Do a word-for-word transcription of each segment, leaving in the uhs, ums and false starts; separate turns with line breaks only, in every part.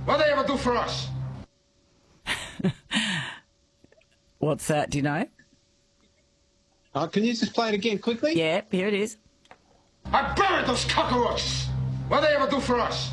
What they ever do for us?
What's that? Do you know?
Uh, can you just play it again quickly?
Yeah, here it is.
I buried those cockroaches. What they ever do for us?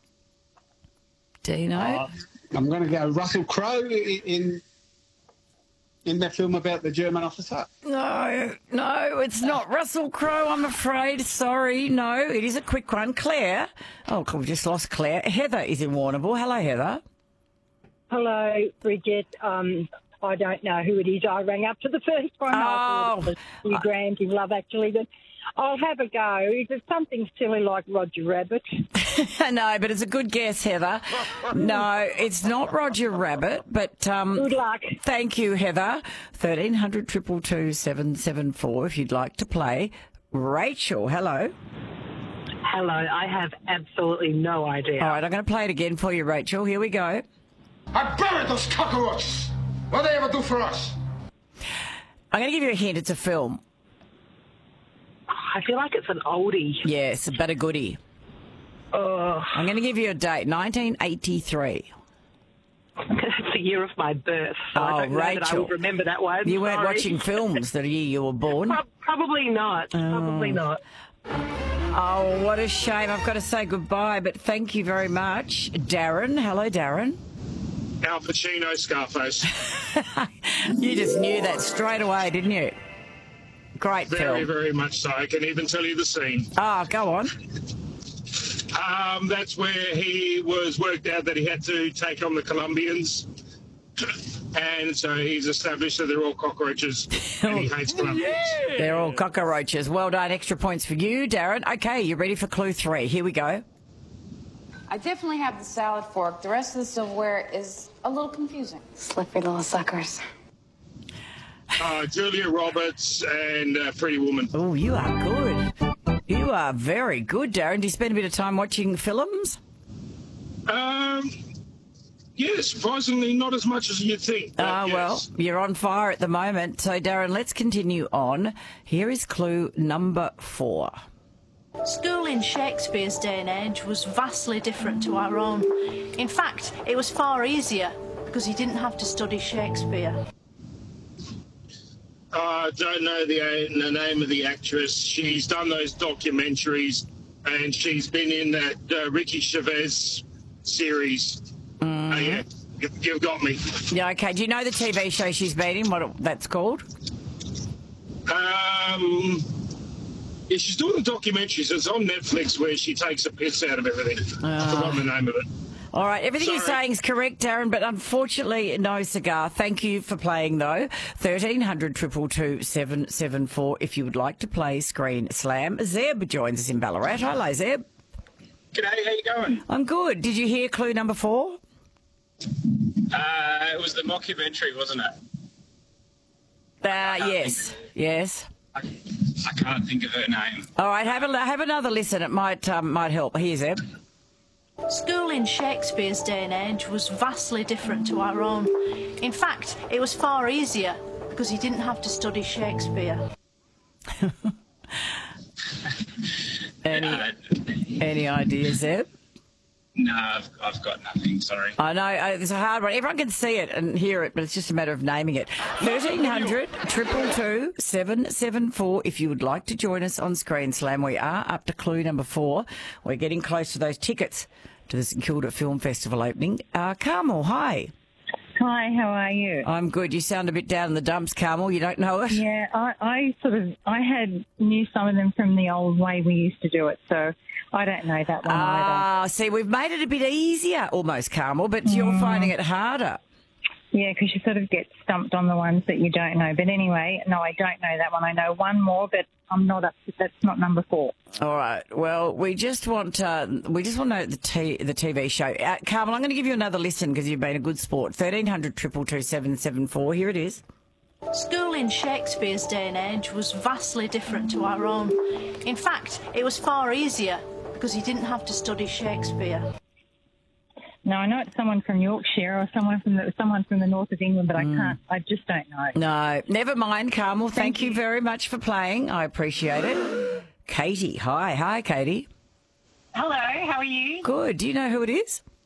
Do you know?
Uh, I'm going to go Russell Crowe in, in in that film about the German officer.
No, no, it's not Russell Crowe, I'm afraid. Sorry, no, it is a quick one. Claire. Oh, we've just lost Claire. Heather is in Warrnambool. Hello, Heather.
Hello, Bridget. Um, I don't know who it is. I rang up to the first one. I thought it was Hugh Grant in Love, actually, but I'll have a go. Is it something silly like Roger Rabbit?
No, but it's a good guess, Heather. No, it's not Roger Rabbit, but... Um,
Good luck.
Thank you, Heather. thirteen hundred, two two two, seven seven four if you'd like to play. Rachel, hello.
Hello, I have absolutely no idea.
All right, I'm going to play it again for you, Rachel. Here we go.
I buried those cockroaches. What they ever do for us?
I'm going to give you a hint. It's a film.
I feel like it's an oldie.
Yes, but a goodie.
Oh,
I'm going to give you a date, nineteen eighty-three.
it's the year of my birth. So
Oh,
I don't know that I
Rachel.
will remember that one.
You weren't
Sorry.
watching films the year you were born.
Pro- Probably not. Probably not.
Oh, what a shame. I've got to say goodbye, but thank you very much. Darren. Hello, Darren.
Al Pacino, Scarface.
You just knew that straight away, didn't you? Great
Very,
film.
very much so. I can even tell you the scene.
Oh, go on.
Um, that's where he was worked out that he had to take on the Colombians. And so he's established that they're all cockroaches and he hates Colombians.
They're all cockroaches. Well done. Extra points for you, Darren. Okay, you ready for clue three? Here we go.
I definitely have the salad fork. The rest of the silverware is a little confusing. Slippery little suckers.
Uh, Julia Roberts and uh, Pretty Woman.
Oh, you are good. You are very good, Darren. Do you spend a bit of time watching films?
Um, yeah, surprisingly not as much as you'd think. but
Ah,
yes.
well, you're on fire at the moment. So, Darren, let's continue on. Here is clue number four.
School in Shakespeare's day and age was vastly different to our own. In fact, it was far easier because he didn't have to study Shakespeare.
I uh, don't know the, the name of the actress. She's done those documentaries and she's been in that uh, Ricky Chavez series. Mm. Uh, yeah, you, you've got me.
Yeah, okay. Do you know the T V show she's been in, what it, that's called?
Um, yeah, she's doing the documentaries. It's on Netflix where she takes a piss out of everything. I've forgotten the name of it.
All right, everything
Sorry.
you're saying is correct, Darren, but unfortunately, no cigar. Thank you for playing, though. thirteen hundred, two two two, seven seven four if you would like to play Screen Slam. Zeb joins us in Ballarat. Hello, Zeb.
G'day, how you going?
I'm good. Did you hear clue number four?
Uh, it was the mockumentary, wasn't it?
Uh, yes, yes.
I, I can't think of her name.
All right, have a have another listen. It might um, might help. Here's Zeb.
School in Shakespeare's day and age was vastly different to our own. In fact, it was far easier because he didn't have to study Shakespeare.
any
Uh,
any ideas, Zeb?
no, I've, I've got nothing, sorry.
I know, uh, it's a hard one. Everyone can see it and hear it, but it's just a matter of naming it. thirteen hundred, two two two, seven seven four if you would like to join us on Screen Slam. We are up to clue number four. We're getting close to those tickets to the St Kilda Film Festival opening. Uh, Carmel, hi.
Hi, how are you?
I'm good. You sound a bit down in the dumps, Carmel. You don't know it?
Yeah, I, I sort of, I had knew some of them from the old way we used to do it, so I don't know that one either.
Ah, see, we've made it a bit easier almost, Carmel, but you're finding it harder.
Yeah, because you sort of get stumped on the ones that you don't know. But anyway, no, I don't know that one. I know one more, but I'm not up. That's not number four.
All right. Well, we just want uh, we just want to know the t- the T V show. Uh, Carmel, I'm going to give you another listen because you've been a good sport. thirteen hundred, two two two, seven seven four. Here it is.
School in Shakespeare's day and age was vastly different to our own. In fact, it was far easier because he didn't have to study Shakespeare.
No, I know it's someone from Yorkshire or someone from the, someone from the north of England, but I can't. I just don't know.
No, never mind, Carmel. Thank, Thank you. you very much for playing. I appreciate it. Katie, hi, hi, Katie.
Hello, how are you?
Good. Do you know who it is?